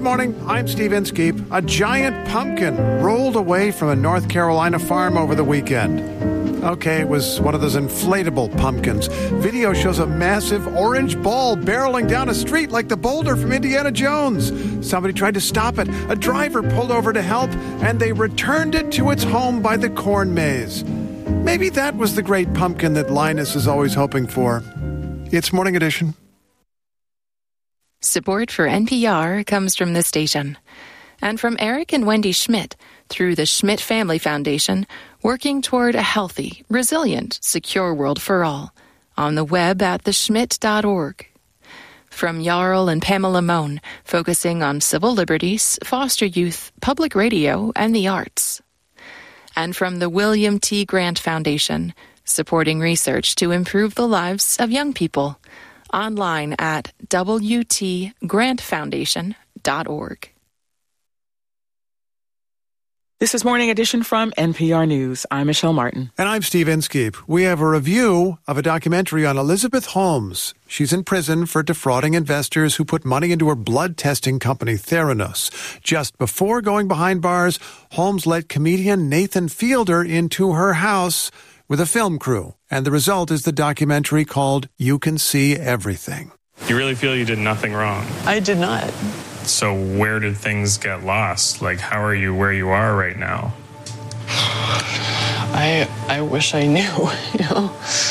morning, I'm Steve Inskeep. A giant pumpkin rolled away from a North Carolina farm over the weekend. Okay, it was one of those inflatable pumpkins. Video shows a massive orange ball barreling down a street like the boulder from Indiana Jones. Somebody tried to stop it. A driver pulled over to help, and they returned it to its home by the corn maze. Maybe that was the great pumpkin that Linus is always hoping for. It's Morning Edition. Support for NPR comes from this station and from Eric and Wendy Schmidt through the Schmidt Family Foundation, working toward a healthy, resilient, secure world for all. On the web at theschmidt.org. From Jarl and Pamela Mohn, focusing on civil liberties, foster youth, public radio, and the arts. And from the William T. Grant Foundation, supporting research to improve the lives of young people. Online at wtgrantfoundation.org. This is Morning Edition from NPR News. I'm Michelle Martin. And I'm Steve Inskeep. We have a review of a documentary on Elizabeth Holmes. She's in prison for defrauding investors who put money into her blood testing company, Theranos. Just before going behind bars, Holmes let comedian Nathan Fielder into her house with a film crew. And the result is the documentary called You Can See Everything. You really feel you did nothing wrong? I did not. So where did things get lost? Like, how are you where you are right now? I wish I knew, you know?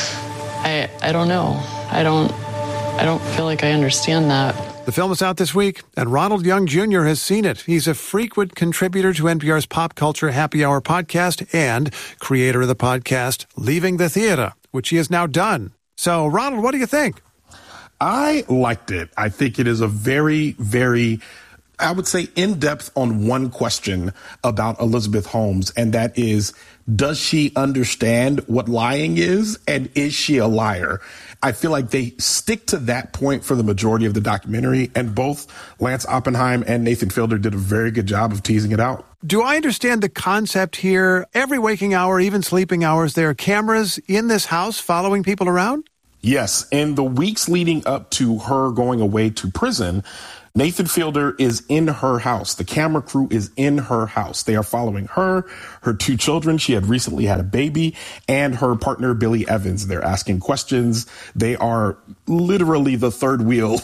I don't know. I don't feel like I understand that. The film is out this week, and Ronald Young Jr. has seen it. He's a frequent contributor to NPR's Pop Culture Happy Hour podcast and creator of the podcast Leaving the Theater, which he has now done. So, Ronald, what do you think? I liked it. I think it is a very, very, I would say, in-depth on one question about Elizabeth Holmes, and that is, does she understand what lying is, and is she a liar? I feel like they stick to that point for the majority of the documentary, and both Lance Oppenheim and Nathan Fielder did a very good job of teasing it out. Do I understand the concept here? Every waking hour, even sleeping hours, there are cameras in this house following people around? Yes. In the weeks leading up to her going away to prison, Nathan Fielder is in her house. The camera crew is in her house. They are following her, her two children. She had recently had a baby, and her partner, Billy Evans. They're asking questions. They are literally the third wheel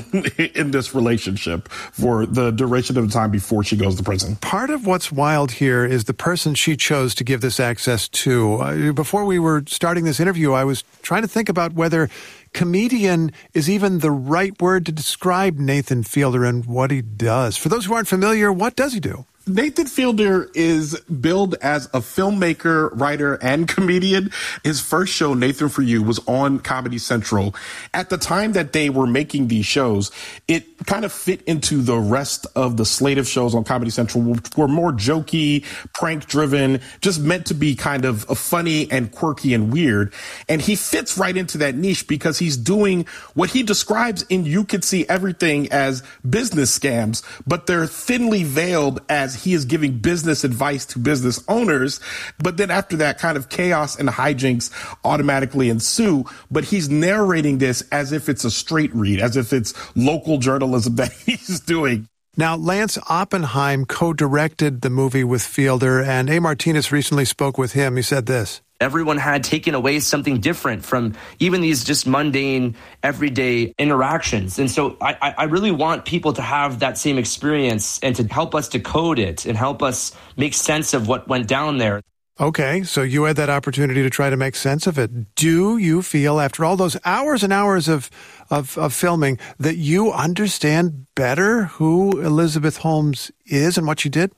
in this relationship for the duration of the time before she goes to prison. Part of what's wild here is the person she chose to give this access to. Before we were starting this interview, I was trying to think about whether comedian is even the right word to describe Nathan Fielder and what he does. For those who aren't familiar, what does he do? Nathan Fielder is billed as a filmmaker, writer, and comedian. His first show, Nathan For You, was on Comedy Central. At the time that they were making these shows, it kind of fit into the rest of the slate of shows on Comedy Central, which were more jokey, prank-driven, just meant to be kind of funny and quirky and weird. And he fits right into that niche because he's doing what he describes in You Could See Everything as business scams, but they're thinly veiled as he is giving business advice to business owners. But then after that, kind of chaos and hijinks automatically ensue. But he's narrating this as if it's a straight read, as if it's local journalism that he's doing. Now, Lance Oppenheim co-directed the movie with Fielder, and A. Martinez recently spoke with him. He said this. Everyone had taken away something different from even these just mundane, everyday interactions. And so I really want people to have that same experience and to help us decode it and help us make sense of what went down there. Okay, so you had that opportunity to try to make sense of it. Do you feel, after all those hours and hours of filming, that you understand better who Elizabeth Holmes is and what she did?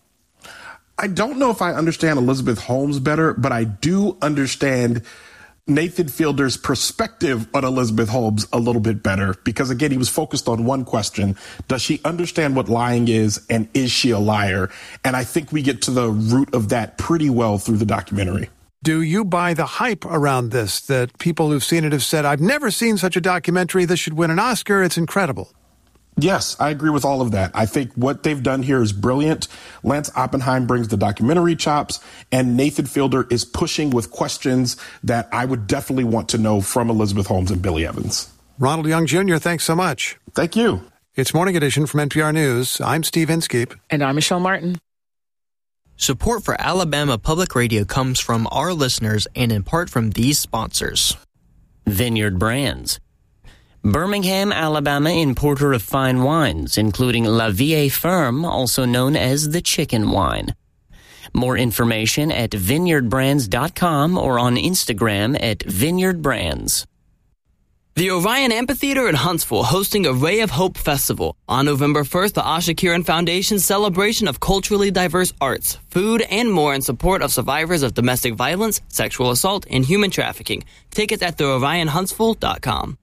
I don't know if I understand Elizabeth Holmes better, but I do understand Nathan Fielder's perspective on Elizabeth Holmes a little bit better, because, again, he was focused on one question. Does she understand what lying is, and is she a liar? And I think we get to the root of that pretty well through the documentary. Do you buy the hype around this, that people who've seen it have said, I've never seen such a documentary, this should win an Oscar, it's incredible? Yes, I agree with all of that. I think what they've done here is brilliant. Lance Oppenheim brings the documentary chops, and Nathan Fielder is pushing with questions that I would definitely want to know from Elizabeth Holmes and Billy Evans. Ronald Young Jr., thanks so much. Thank you. It's Morning Edition from NPR News. I'm Steve Inskeep. And I'm Michelle Martin. Support for Alabama Public Radio comes from our listeners and in part from these sponsors. Vineyard Brands. Birmingham, Alabama, importer of fine wines, including La Vie Ferme, also known as the chicken wine. More information at vineyardbrands.com or on Instagram at vineyardbrands. The Orion Amphitheater in Huntsville hosting a Ray of Hope Festival. On November 1st, the Asha Kiran Foundation's celebration of culturally diverse arts, food, and more in support of survivors of domestic violence, sexual assault, and human trafficking. Tickets at theorionhuntsville.com.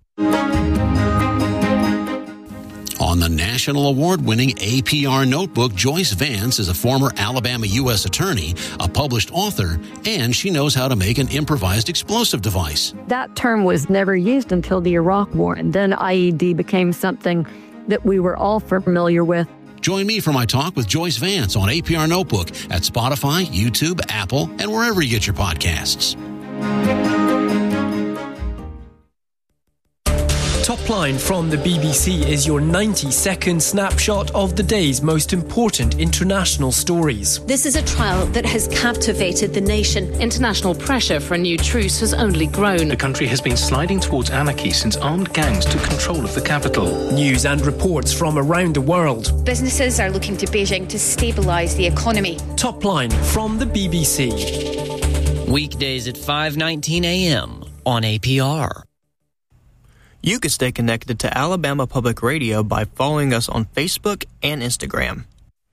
On the national award-winning APR notebook, Joyce Vance is a former Alabama U.S. attorney, a published author, and she knows how to make an improvised explosive device. That term was never used until the Iraq War, and then IED became something that we were all familiar with. Join me for my talk with Joyce Vance on APR Notebook at Spotify, YouTube, Apple, and wherever you get your podcasts. Top Line from the BBC is your 90-second snapshot of the day's most important international stories. This is a trial that has captivated the nation. International pressure for a new truce has only grown. The country has been sliding towards anarchy since armed gangs took control of the capital. News and reports from around the world. Businesses are looking to Beijing to stabilise the economy. Top Line from the BBC. Weekdays at 5:19 a.m. on APR. You can stay connected to Alabama Public Radio by following us on Facebook and Instagram.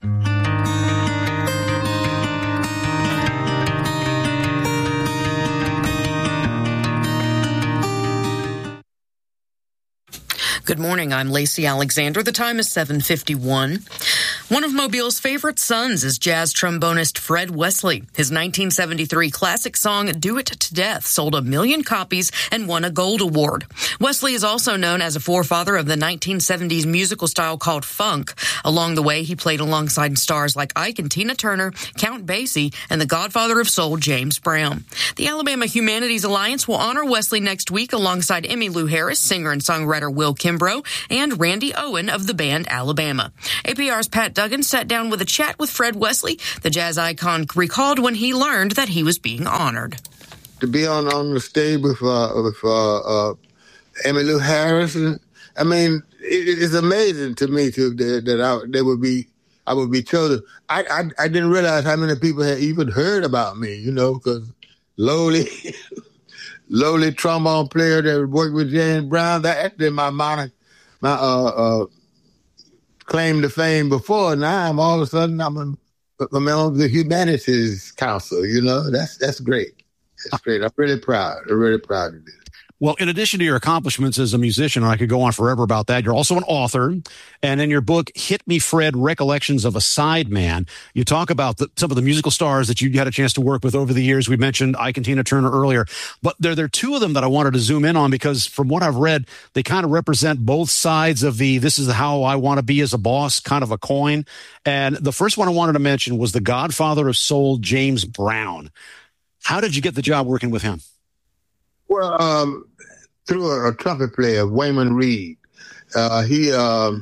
Good morning, I'm Lacey Alexander. The time is 7:51. One of Mobile's favorite sons is jazz trombonist Fred Wesley. His 1973 classic song, Do It to Death, sold 1 million copies and won a Gold Award. Wesley is also known as a forefather of the 1970s musical style called funk. Along the way, he played alongside stars like Ike and Tina Turner, Count Basie, and the godfather of soul, James Brown. The Alabama Humanities Alliance will honor Wesley next week alongside Emmylou Harris, singer and songwriter Will Kimbrough, and Randy Owen of the band Alabama. APR's Pat Duggan sat down with a chat with Fred Wesley. The jazz icon recalled when he learned that he was being honored. To be on the stage with Emmylou Harris, I mean, it's amazing to me that I would be chosen. I didn't realize how many people had even heard about me, you know, because Lowly trombone player that worked with James Brown, that's been my claim to fame before. Now I'm all of a sudden I'm a member of the Humanities Council. You know, that's great. That's great. I'm really proud. I'm really proud of this. Well, in addition to your accomplishments as a musician, and I could go on forever about that, you're also an author. And in your book, Hit Me, Fred, Recollections of a Sideman, you talk about some of the musical stars that you had a chance to work with over the years. We mentioned Ike and Tina Turner earlier. But there are two of them that I wanted to zoom in on because from what I've read, they kind of represent both sides of this is how I want to be as a boss kind of a coin. And the first one I wanted to mention was the godfather of soul, James Brown. How did you get the job working with him? Well, through a trumpet player, Wayman Reed. We had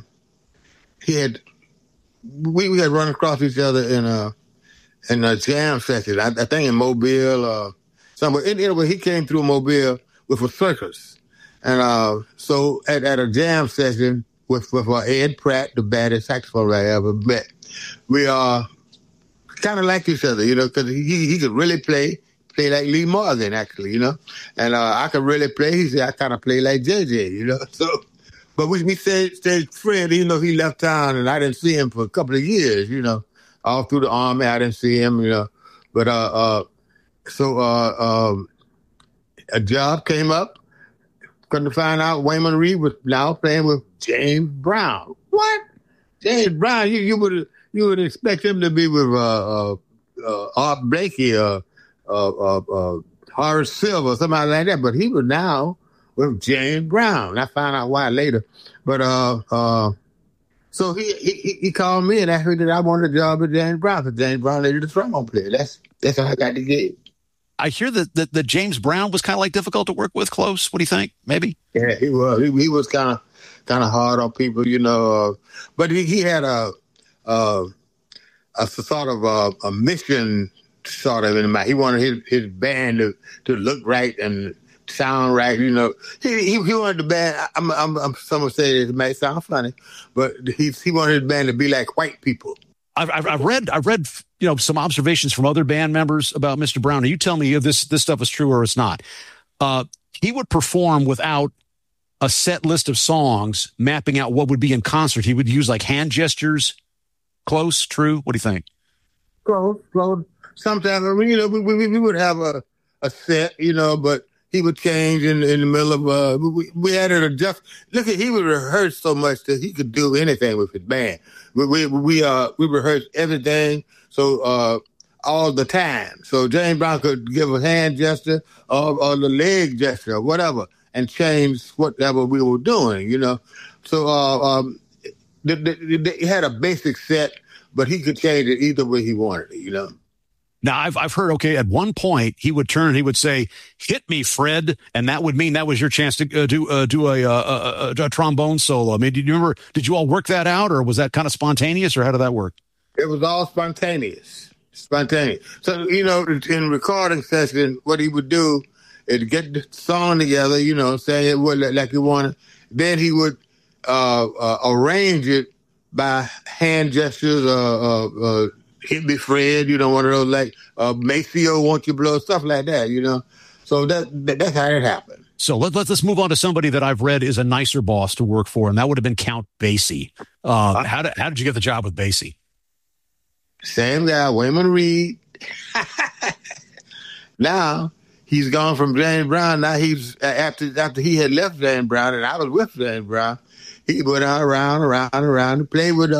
run across each other in a jam session. I think in Mobile, somewhere. Anyway, he came through Mobile with a circus, and so at a jam session with Ed Pratt, the baddest saxophone I ever met, we kind of liked each other, you know, because he could really play like Lee Morgan, actually, you know. And I could really play. He said I kind of play like JJ, you know. So, but we stayed friends, even though he left town and I didn't see him for a couple of years, you know. All through the Army, I didn't see him, you know. But a job came up. Come to find out Wayman Reed was now playing with James Brown. What? James Brown? You would expect him to be with Art Blakey or Horace Silver, somebody like that, but he was now with James Brown. I found out why later, but so he called me and asked me that I wanted a job with James Brown because James Brown needed a trombone player. That's how I got the gig. I hear that James Brown was kind of like difficult to work with. Close. What do you think? Maybe. Yeah, he was. He was kind kind of hard on people, but he had a sort of a mission sort of in mind. He wanted his band to look right and sound right, He wanted the band. Someone say it may sound funny, but he wanted his band to be like white people. I've read some observations from other band members about Mr. Brown. You tell me if this stuff is true or it's not. He would perform without a set list of songs, mapping out what would be in concert. He would use like hand gestures. Close, true? What do you think? Close. Sometimes, we would have a set, but he would change in the middle of, we had to adjust. He would rehearse so much that he could do anything with his band. We rehearsed everything, so, all the time. So James Brown could give a hand gesture or the leg gesture or whatever and change whatever we were doing, So, he had a basic set, but he could change it either way he wanted it, Now, I've heard, at one point he would turn and he would say, "Hit me, Fred," and that would mean that was your chance to do a trombone solo. I mean, did you all work that out, or was that kind of spontaneous, or how did that work? It was all spontaneous. So, in recording session, what he would do is get the song together, say it would like he wanted. Then he would arrange it by hand gestures, "Hit me, Fred," one of those like Maceo, "Won't you blow," stuff like that, So that's how it happened. So let's move on to somebody that I've read is a nicer boss to work for, and that would have been Count Basie. How did you get the job with Basie? Same guy, Wayman Reed. Now he's gone from James Brown. Now he's after he had left James Brown, and I was with James Brown. He went around and played with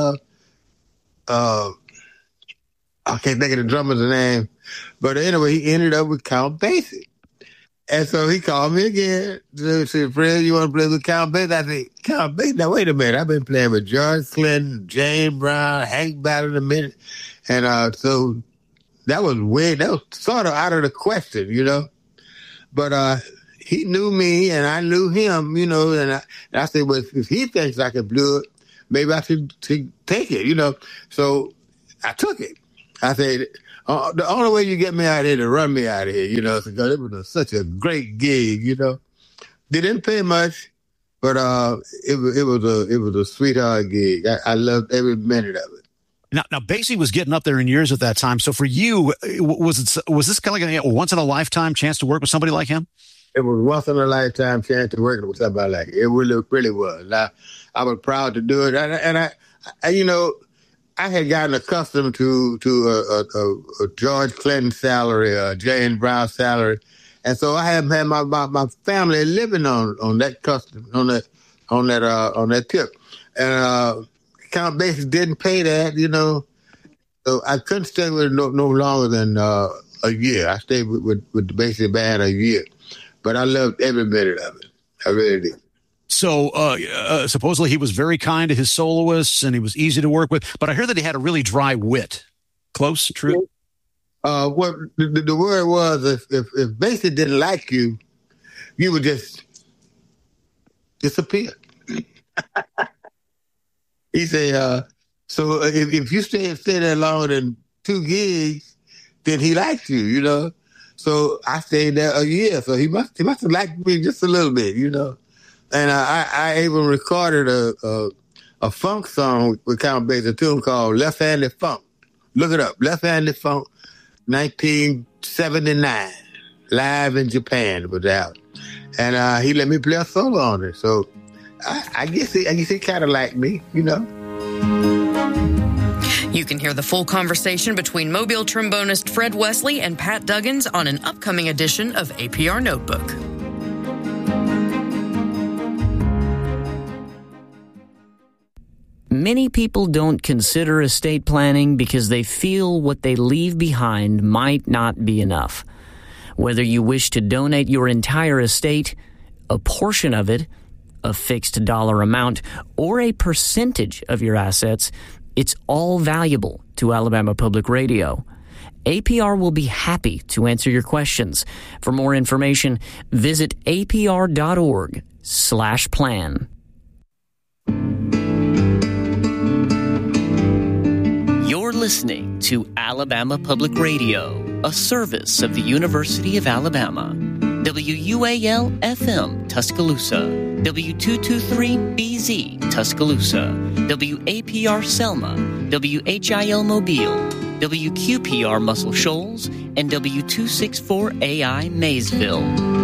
I can't think of the drummer's name, but anyway, he ended up with Count Basie. And so he called me again to say, "Fred, you want to play with Count Basie?" I said, "Count Basie? Now, wait a minute. I've been playing with George Clinton, James Brown, Hank Ballard a minute." And so that was sort of out of the question, But he knew me and I knew him, and I said, "Well, if he thinks I can do it, maybe I should take it, So I took it. I said, the only way you get me out of here to run me out of here, because it was such a great gig, They didn't pay much, but it was a sweetheart gig. I loved every minute of it. Now Basie was getting up there in years at that time. So for you, was this kind of like a once in a lifetime chance to work with somebody like him? It was once in a lifetime chance to work with somebody like it. It really was. I was proud to do it, and I I had gotten accustomed to a George Clinton salary, a James Brown salary, and so I had my family living on that custom, on that tip, and Count Basie didn't pay that, so I couldn't stay with it no longer than a year. I stayed with the Basie band a year, but I loved every minute of it. I really did. So supposedly he was very kind to his soloists and he was easy to work with, but I heard that he had a really dry wit. Close, true? What the word was, if Basie didn't like you, you would just disappear. He said, so if you stay there longer than 2 gigs, then he liked you, So I stayed there a year, so he must have liked me just a little bit, And I even recorded a funk song with Count Basie, a tune called Left Handed Funk. Look it up, Left Handed Funk, 1979, live in Japan it was out. And he let me play a solo on it. So I guess he kind of liked me, You can hear the full conversation between Mobile trombonist Fred Wesley and Pat Duggins on an upcoming edition of APR Notebook. Many people don't consider estate planning because they feel what they leave behind might not be enough. Whether you wish to donate your entire estate, a portion of it, a fixed dollar amount, or a percentage of your assets, it's all valuable to Alabama Public Radio. APR will be happy to answer your questions. For more information, visit apr.org/plan. listening to Alabama Public Radio, a service of the University of Alabama. WUAL-FM, Tuscaloosa. W223BZ, Tuscaloosa. WAPR Selma. WHIL Mobile. WQPR Muscle Shoals. And W264AI Maysville.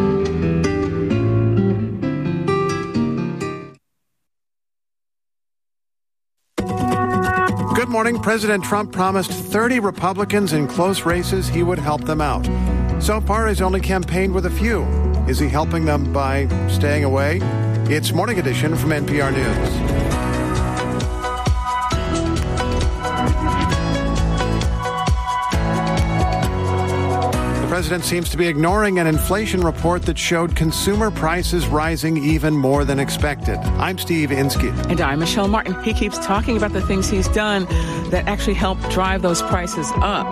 Good morning. President Trump promised 30 Republicans in close races he would help them out. So far, he's only campaigned with a few. Is he helping them by staying away? It's Morning Edition from NPR News. The president seems to be ignoring an inflation report that showed consumer prices rising even more than expected. I'm Steve Inskeep. And I'm Michelle Martin. He keeps talking about the things he's done that actually help drive those prices up.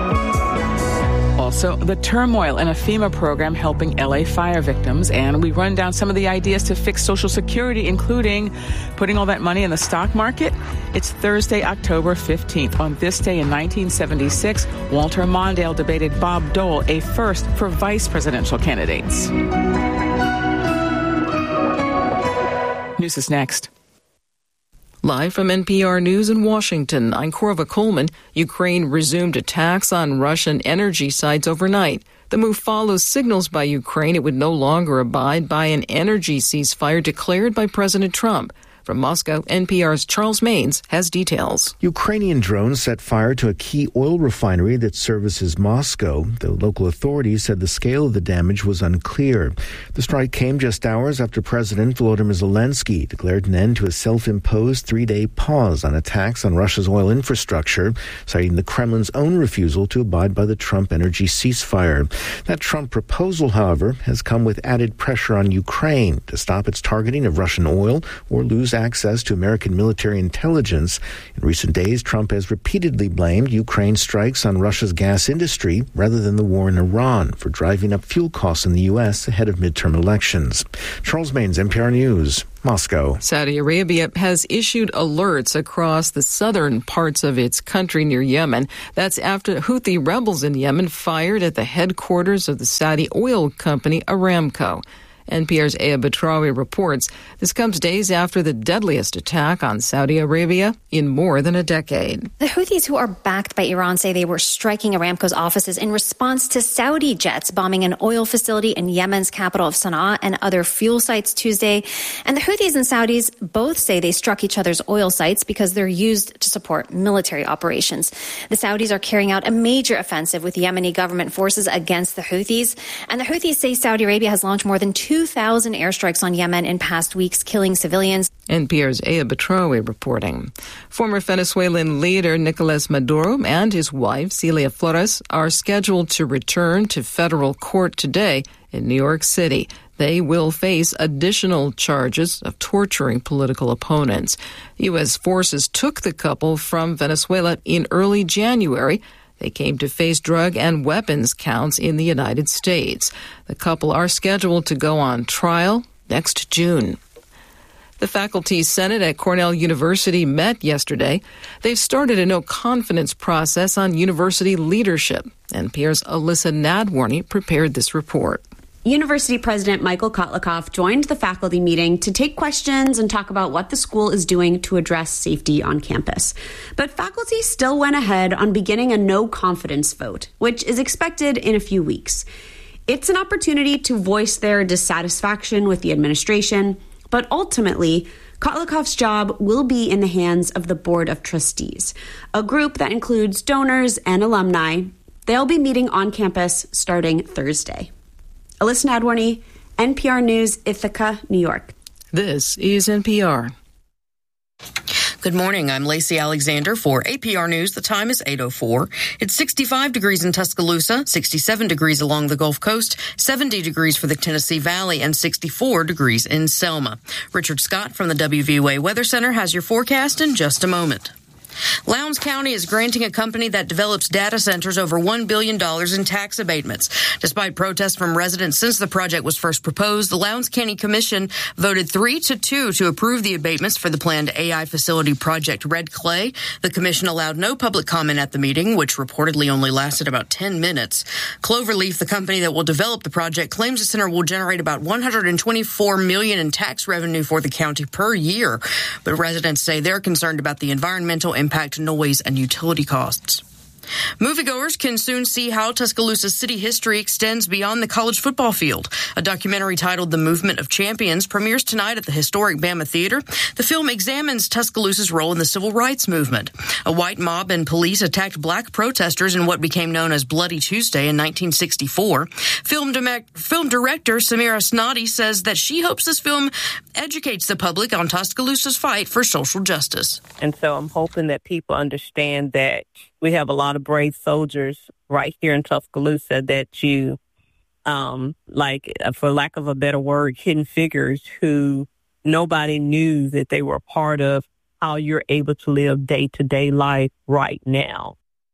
Also, the turmoil in a FEMA program helping LA fire victims. And we run down some of the ideas to fix Social Security, including putting all that money in the stock market. It's Thursday, October 15th. On this day in 1976, Walter Mondale debated Bob Dole, a first for vice presidential candidates. News is next. Live from NPR News in Washington, I'm Korva Coleman. Ukraine resumed attacks on Russian energy sites overnight. The move follows signals by Ukraine it would no longer abide by an energy ceasefire declared by President Trump. From Moscow, NPR's Charles Maines has details. Ukrainian drones set fire to a key oil refinery that services Moscow. The local authorities said the scale of the damage was unclear. The strike came just hours after President Volodymyr Zelensky declared an end to a self-imposed three-day pause on attacks on Russia's oil infrastructure, citing the Kremlin's own refusal to abide by the Trump energy ceasefire. That Trump proposal, however, has come with added pressure on Ukraine to stop its targeting of Russian oil or lose access to American military intelligence. In recent days, Trump has repeatedly blamed Ukraine's strikes on Russia's gas industry rather than the war in Iran for driving up fuel costs in the U.S. ahead of midterm elections. Charles Maines, NPR News, Moscow. Saudi Arabia has issued alerts across the southern parts of its country near Yemen. That's after Houthi rebels in Yemen fired at the headquarters of the Saudi oil company Aramco. NPR's Aya Batrawi reports this comes days after the deadliest attack on Saudi Arabia in more than a decade. The Houthis, who are backed by Iran, say they were striking Aramco's offices in response to Saudi jets bombing an oil facility in Yemen's capital of Sana'a and other fuel sites Tuesday. And the Houthis and Saudis both say they struck each other's oil sites because they're used to support military operations. The Saudis are carrying out a major offensive with Yemeni government forces against the Houthis. And the Houthis say Saudi Arabia has launched more than 2,000 airstrikes on Yemen in past weeks, killing civilians. NPR's Aya Batrawi reporting. Former Venezuelan leader Nicolas Maduro and his wife, Celia Flores, are scheduled to return to federal court today in New York City. They will face additional charges of torturing political opponents. U.S. forces took the couple from Venezuela in early January. They came to face drug and weapons counts in the United States. The couple are scheduled to go on trial next June. The Faculty Senate at Cornell University met yesterday. They've started a no-confidence process on university leadership. NPR's Alyssa Nadworny prepared this report. University President Michael Kotlikoff joined the faculty meeting to take questions and talk about what the school is doing to address safety on campus. But faculty still went ahead on beginning a no-confidence vote, which is expected in a few weeks. It's an opportunity to voice their dissatisfaction with the administration, but ultimately, Kotlikoff's job will be in the hands of the Board of Trustees, a group that includes donors and alumni. They'll be meeting on campus starting Thursday. Alyssa Nadworny, NPR News, Ithaca, New York. This is NPR. Good morning. I'm Lacey Alexander for APR News. The time is 8:04. It's 65 degrees in Tuscaloosa, 67 degrees along the Gulf Coast, 70 degrees for the Tennessee Valley, and 64 degrees in Selma. Richard Scott from the WVUA Weather Center has your forecast in just a moment. Lowndes County is granting a company that develops data centers over $1 billion in tax abatements. Despite protests from residents since the project was first proposed, the Lowndes County Commission voted 3-2 to approve the abatements for the planned AI facility project Red Clay. The commission allowed no public comment at the meeting, which reportedly only lasted about 10 minutes. Cloverleaf, the company that will develop the project, claims the center will generate about $124 million in tax revenue for the county per year. But residents say they're concerned about the environmental impact, noise, and utility costs. Moviegoers can soon see how Tuscaloosa's city history extends beyond the college football field. A documentary titled The Movement of Champions premieres tonight at the historic Bama Theater. The film examines Tuscaloosa's role in the civil rights movement. A white mob and police attacked black protesters in what became known as Bloody Tuesday in 1964. Film director Samira Snoddy says that she hopes this film educates the public on Tuscaloosa's fight for social justice. And so I'm hoping that people understand that we have a lot of brave soldiers right here in Tuscaloosa that you, for lack of a better word, hidden figures who nobody knew that they were a part of how you're able to live day-to-day life right now.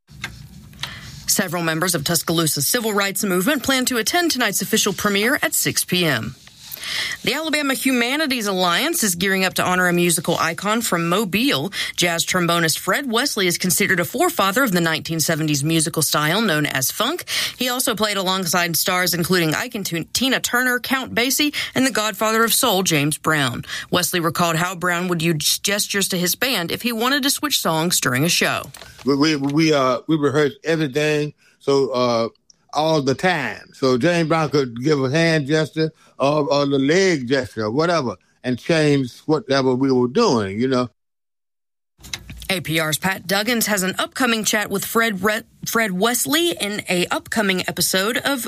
Several members of Tuscaloosa's civil rights movement plan to attend tonight's official premiere at 6 p.m. The Alabama Humanities Alliance is gearing up to honor a musical icon from Mobile. Jazz trombonist Fred Wesley is considered a forefather of the 1970s musical style known as funk. He also played alongside stars including Ike and Tina Turner, Count Basie, and the godfather of soul, James Brown. Wesley recalled how Brown would use gestures to his band if he wanted to switch songs during a show. We rehearse everything, so all the time. So James Brown could give a hand gesture or the leg gesture or whatever and change whatever we were doing, you know. APR's Pat Duggins has an upcoming chat with Fred Wesley in an upcoming episode of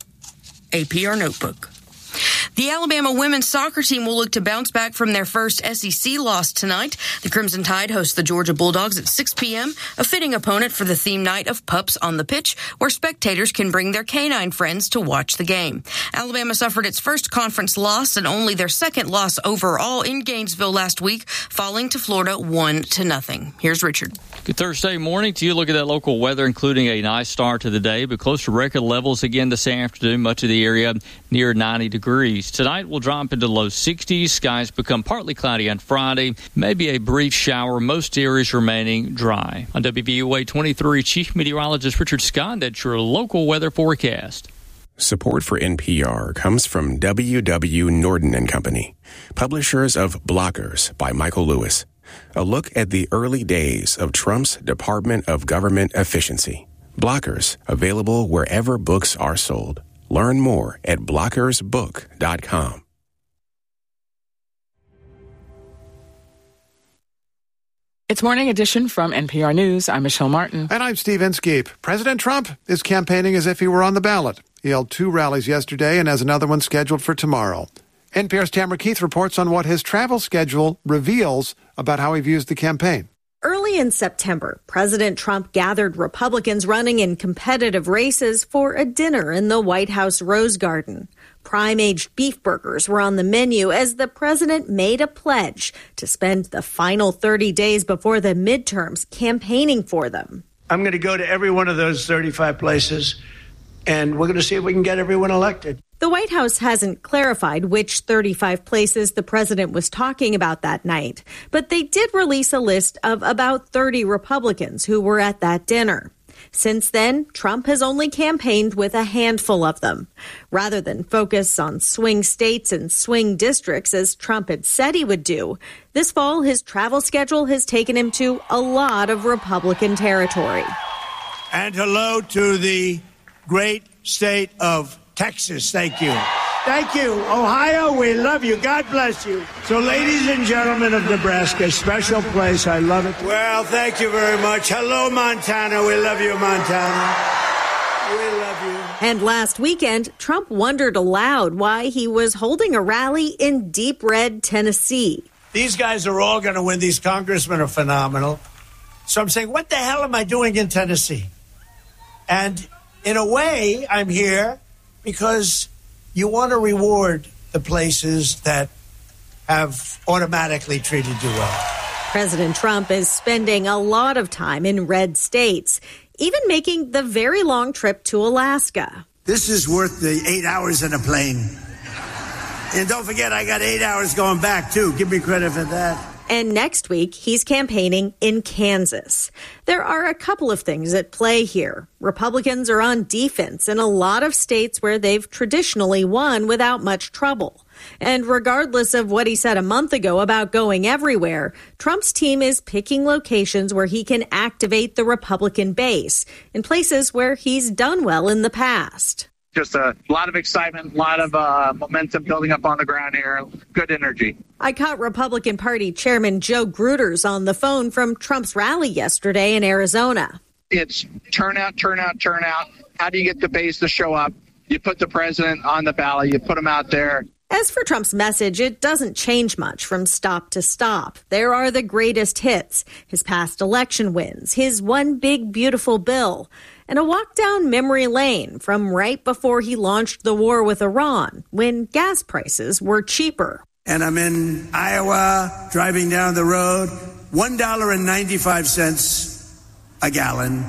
APR Notebook. The Alabama women's soccer team will look to bounce back from their first SEC loss tonight. The Crimson Tide hosts the Georgia Bulldogs at 6 p.m., a fitting opponent for the theme night of Pups on the Pitch, where spectators can bring their canine friends to watch the game. Alabama suffered its first conference loss and only their second loss overall in Gainesville last week, falling to Florida 1-0. Here's Richard. Good Thursday morning to you. Look at that local weather, including a nice start to the day, but close to record levels again this afternoon. Much of the area near 90 degrees. Tonight will drop into low 60s. Skies become partly cloudy on Friday. Maybe a brief shower. Most areas remaining dry. On WVUA 23, Chief Meteorologist Richard Scott, that's your local weather forecast. Support for NPR comes from W.W. Norton & Company, publishers of Blockers by Michael Lewis. A look at the early days of Trump's Department of Government Efficiency. Blockers, available wherever books are sold. Learn more at blockersbook.com. It's Morning Edition from NPR News. I'm Michelle Martin. And I'm Steve Inskeep. President Trump is campaigning as if he were on the ballot. He held 2 rallies yesterday and has another one scheduled for tomorrow. NPR's Tamara Keith reports on what his travel schedule reveals about how he views the campaign. Early in September, President Trump gathered Republicans running in competitive races for a dinner in the White House Rose Garden. Prime-aged beef burgers were on the menu as the president made a pledge to spend the final 30 days before the midterms campaigning for them. I'm going to go to every one of those 35 places, and we're going to see if we can get everyone elected. The White House hasn't clarified which 35 places the president was talking about that night, but they did release a list of about 30 Republicans who were at that dinner. Since then, Trump has only campaigned with a handful of them. Rather than focus on swing states and swing districts as Trump had said he would do, this fall his travel schedule has taken him to a lot of Republican territory. And hello to the great state of Texas. Thank you. Thank you. Ohio, we love you. God bless you. So, ladies and gentlemen of Nebraska, special place. I love it. Well, thank you very much. Hello, Montana. We love you, Montana. We love you. And last weekend, Trump wondered aloud why he was holding a rally in deep red Tennessee. These guys are all going to win. These congressmen are phenomenal. So I'm saying, what the hell am I doing in Tennessee? And in a way, I'm here because you want to reward the places that have automatically treated you well. President Trump is spending a lot of time in red states, even making the very long trip to Alaska. This is worth the 8 hours in a plane. And don't forget, I got 8 hours going back, too. Give me credit for that. And next week, he's campaigning in Kansas. There are a couple of things at play here. Republicans are on defense in a lot of states where they've traditionally won without much trouble. And regardless of what he said a month ago about going everywhere, Trump's team is picking locations where he can activate the Republican base in places where he's done well in the past. Just a lot of excitement, a lot of momentum building up on the ground here. Good energy. I caught Republican Party Chairman Joe Gruters on the phone from Trump's rally yesterday in Arizona. It's turnout, turnout, turnout. How do you get the base to show up? You put the president on the ballot. You put him out there. As for Trump's message, it doesn't change much from stop to stop. There are the greatest hits, his past election wins, his one big beautiful bill, and a walk down memory lane from right before he launched the war with Iran, when gas prices were cheaper. And I'm in Iowa, driving down the road, $1.95 a gallon,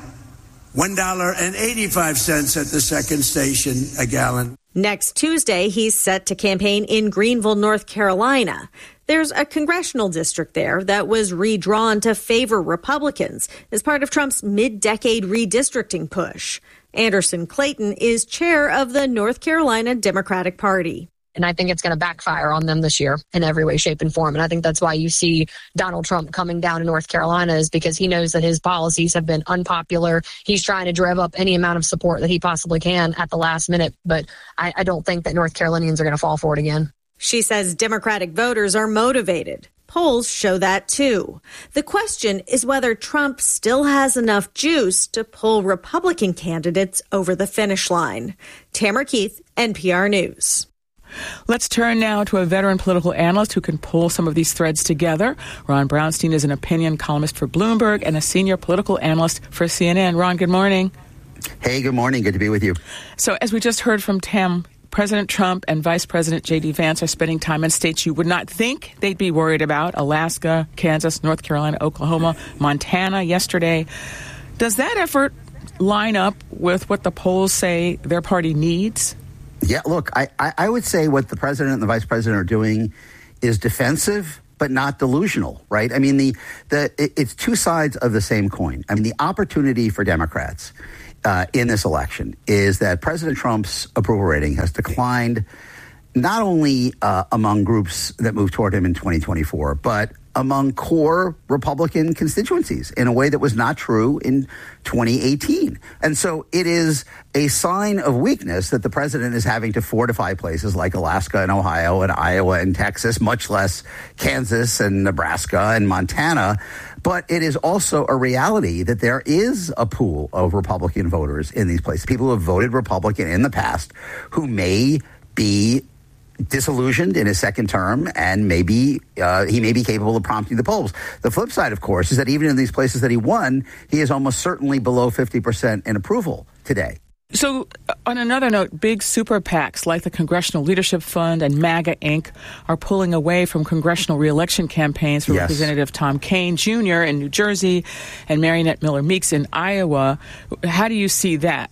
$1.85 at the second station a gallon. Next Tuesday, he's set to campaign in Greenville, North Carolina. There's a congressional district there that was redrawn to favor Republicans as part of Trump's mid-decade redistricting push. Anderson Clayton is chair of the North Carolina Democratic Party. And I think it's going to backfire on them this year in every way, shape, and form. And I think that's why you see Donald Trump coming down to North Carolina, is because he knows that his policies have been unpopular. He's trying to drive up any amount of support that he possibly can at the last minute. But I don't think that North Carolinians are going to fall for it again. She says Democratic voters are motivated. Polls show that, too. The question is whether Trump still has enough juice to pull Republican candidates over the finish line. Tamara Keith, NPR News. Let's turn now to a veteran political analyst who can pull some of these threads together. Ron Brownstein is an opinion columnist for Bloomberg and a senior political analyst for CNN. Ron, good morning. Hey, good morning. Good to be with you. So as we just heard from Tam, President Trump and Vice President J.D. Vance are spending time in states you would not think they'd be worried about: Alaska, Kansas, North Carolina, Oklahoma, Montana yesterday. Does that effort line up with what the polls say their party needs? Yeah, look, I would say what the president and the vice president are doing is defensive, but not delusional, right? I mean, it's two sides of the same coin. I mean, the opportunity for Democrats in this election is that President Trump's approval rating has declined not only among groups that move toward him in 2024, but among core Republican constituencies in a way that was not true in 2018. And so it is a sign of weakness that the president is having to fortify places like Alaska and Ohio and Iowa and Texas, much less Kansas and Nebraska and Montana. But it is also a reality that there is a pool of Republican voters in these places, people who have voted Republican in the past who may be disillusioned in his second term, and maybe he may be capable of prompting the polls. The flip side, of course, is that even in these places that he won, he is almost certainly below 50% in approval today. So on another note, big super PACs like the Congressional Leadership Fund and MAGA Inc. are pulling away from congressional reelection campaigns for Representative Tom Kean Jr. in New Jersey and Marionette Miller Meeks in Iowa. How do you see that?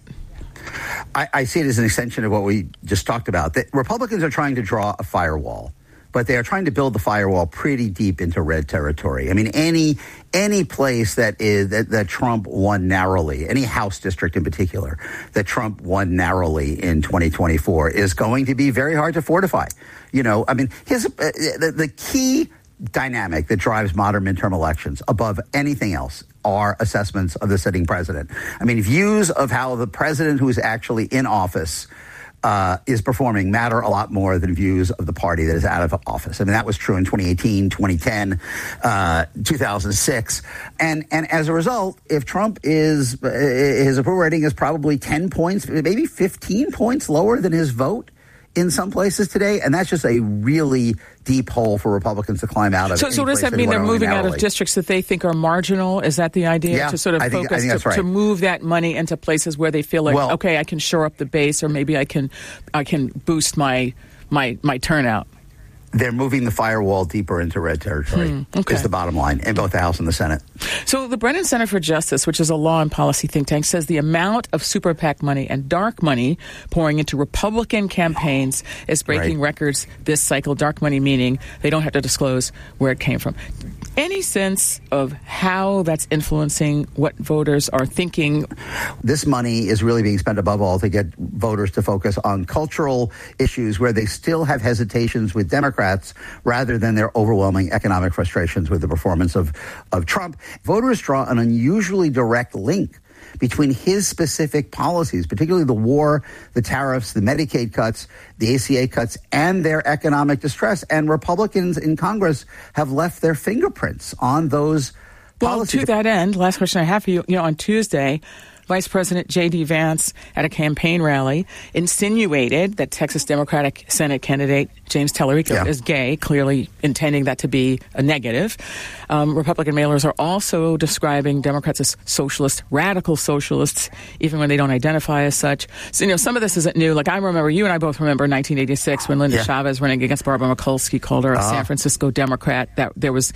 I see it as an extension of what we just talked about. The Republicans are trying to draw a firewall, but they are trying to build the firewall pretty deep into red territory. I mean, any place that Trump won narrowly, any House district in particular that Trump won narrowly in 2024 is going to be very hard to fortify. You know, I mean, the key dynamic that drives modern midterm elections above anything else are assessments of the sitting president. I mean, views of how the president who is actually in office is performing matter a lot more than views of the party that is out of office. I mean, that was true in 2018, 2010, 2006. And as a result, if Trump his approval rating is probably 10 points, maybe 15 points lower than his vote in some places today, and that's just a really deep hole for Republicans to climb out of. So does that mean they're moving out of districts that they think are marginal? Is that the idea? Yeah, to sort of focus, right. to move that money into places where they feel like, okay, I can shore up the base, or maybe I can boost my turnout? They're moving the firewall deeper into red territory, is the bottom line, in both the House and the Senate. So the Brennan Center for Justice, which is a law and policy think tank, says the amount of super PAC money and dark money pouring into Republican campaigns is breaking records this cycle. Dark money meaning they don't have to disclose where it came from. Any sense of how that's influencing what voters are thinking? This money is really being spent above all to get voters to focus on cultural issues where they still have hesitations with Democrats rather than their overwhelming economic frustrations with the performance of Trump. Voters draw an unusually direct link between his specific policies, particularly the war, the tariffs, the Medicaid cuts, the ACA cuts, and their economic distress. And Republicans in Congress have left their fingerprints on those policies. Well, to that end, last question I have for you, on Tuesday, Vice President J.D. Vance at a campaign rally insinuated that Texas Democratic Senate candidate James Tallarico is gay, clearly intending that to be a negative. Republican mailers are also describing Democrats as socialist, radical socialists, even when they don't identify as such. So, some of this isn't new. Like, I remember, you and I both remember 1986 when Linda Chavez running against Barbara Mikulski called her a San Francisco Democrat. That there was...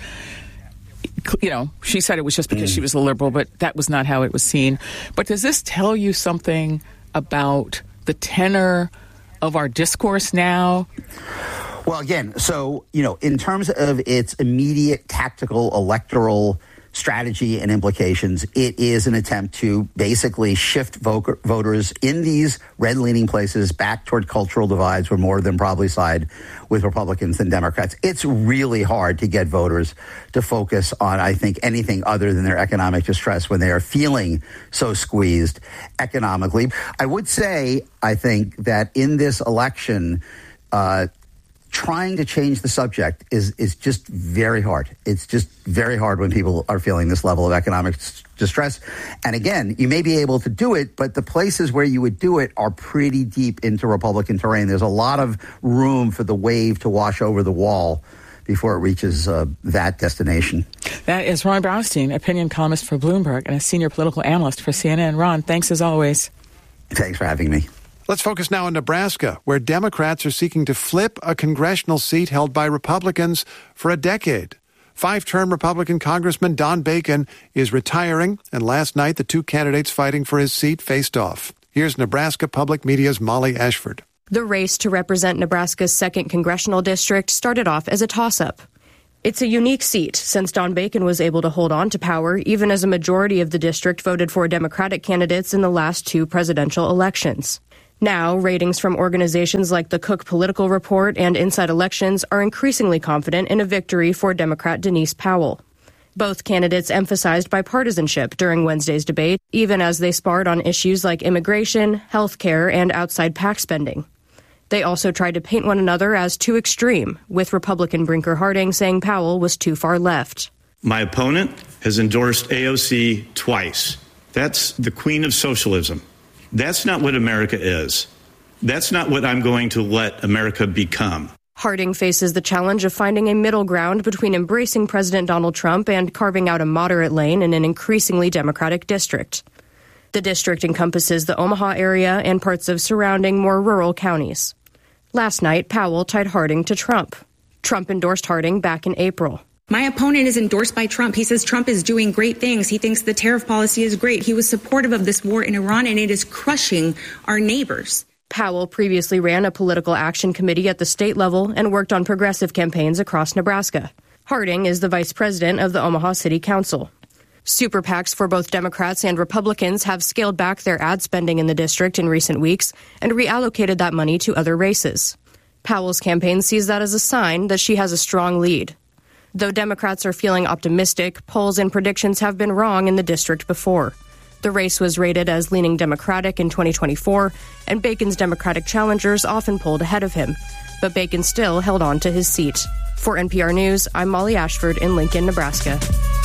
she said it was just because she was a liberal, but that was not how it was seen. But does this tell you something about the tenor of our discourse now? Well, again, so, in terms of its immediate tactical electoral strategy and implications, it is an attempt to basically shift voters in these red-leaning places back toward cultural divides where more of them probably side with Republicans than Democrats. It's really hard to get voters to focus on, I think, anything other than their economic distress when they are feeling so squeezed economically. I would say, I think, that in this election, trying to change the subject is just very hard. It's just very hard when people are feeling this level of economic distress. And again, you may be able to do it, but the places where you would do it are pretty deep into Republican terrain. There's a lot of room for the wave to wash over the wall before it reaches that destination. That is Ron Brownstein, opinion columnist for Bloomberg and a senior political analyst for CNN. Ron, thanks as always. Thanks for having me. Let's focus now on Nebraska, where Democrats are seeking to flip a congressional seat held by Republicans for a decade. 5-term Republican Congressman Don Bacon is retiring, and last night the two candidates fighting for his seat faced off. Here's Nebraska Public Media's Molly Ashford. The race to represent Nebraska's 2nd congressional district started off as a toss-up. It's a unique seat, since Don Bacon was able to hold on to power even as a majority of the district voted for Democratic candidates in the last 2 presidential elections. Now, ratings from organizations like the Cook Political Report and Inside Elections are increasingly confident in a victory for Democrat Denise Powell. Both candidates emphasized bipartisanship during Wednesday's debate, even as they sparred on issues like immigration, health care, and outside PAC spending. They also tried to paint one another as too extreme, with Republican Brinker Harding saying Powell was too far left. My opponent has endorsed AOC twice. That's the queen of socialism. That's not what America is. That's not what I'm going to let America become. Harding faces the challenge of finding a middle ground between embracing President Donald Trump and carving out a moderate lane in an increasingly Democratic district. The district encompasses the Omaha area and parts of surrounding more rural counties. Last night, Powell tied Harding to Trump. Trump endorsed Harding back in April. My opponent is endorsed by Trump. He says Trump is doing great things. He thinks the tariff policy is great. He was supportive of this war in Iran, and it is crushing our neighbors. Powell previously ran a political action committee at the state level and worked on progressive campaigns across Nebraska. Harding is the vice president of the Omaha City Council. Super PACs for both Democrats and Republicans have scaled back their ad spending in the district in recent weeks and reallocated that money to other races. Powell's campaign sees that as a sign that she has a strong lead. Though Democrats are feeling optimistic, polls and predictions have been wrong in the district before. The race was rated as leaning Democratic in 2024, and Bacon's Democratic challengers often polled ahead of him. But Bacon still held on to his seat. For NPR News, I'm Molly Ashford in Lincoln, Nebraska.